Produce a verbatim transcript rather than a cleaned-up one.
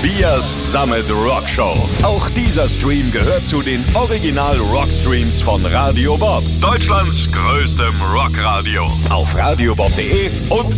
Tobias Summit Rock Show. Auch dieser Stream gehört zu den Original Rockstreams von Radio Bob. Deutschlands größtem Rockradio. Auf radiobob punkt de und